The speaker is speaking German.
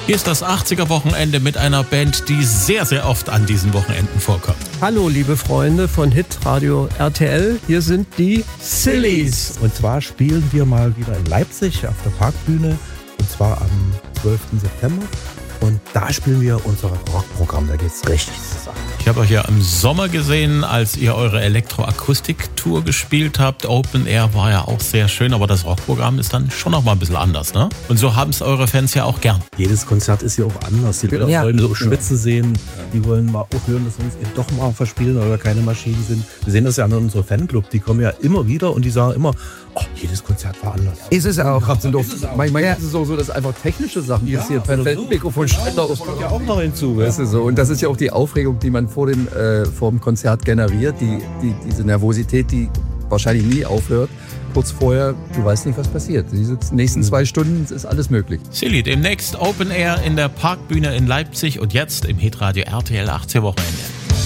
Hier ist das 80er-Wochenende mit einer Band, die sehr, sehr oft an diesen Wochenenden vorkommt. Hallo, liebe Freunde von Hitradio RTL. Hier sind die Sillies. Und zwar spielen wir mal wieder in Leipzig auf der Parkbühne. Und zwar am 12. September. Und da spielen wir unser Rockprogramm. Da geht's richtig zur Sache. Ich habe euch ja im Sommer gesehen, als ihr eure Elektroakustik-Tour gespielt habt. Open Air war ja auch sehr schön, aber das Rockprogramm ist dann schon noch mal ein bisschen anders, ne? Und so haben es eure Fans ja auch gern. Jedes Konzert ist ja auch anders. Die Leute wollen so schwitzen sehen. Die wollen mal auch hören, dass wir uns eben doch mal verspielen oder keine Maschinen sind. Wir sehen das ja an unserem Fanclub. Die kommen ja immer wieder und die sagen immer, oh, jedes Konzert war anders. Ist es auch. Manchmal ist es auch so, dass einfach technische Sachen passieren. Mikrofon das kommt ja auch noch hinzu. Das ist so. Und das ist ja auch die Aufregung, die man vor dem Konzert generiert. Diese Nervosität, die wahrscheinlich nie aufhört. Kurz vorher, du weißt nicht, was passiert. Diese nächsten 2 Stunden ist alles möglich. Silly, demnächst Open Air in der Parkbühne in Leipzig und jetzt im Hitradio RTL 80er Wochenende.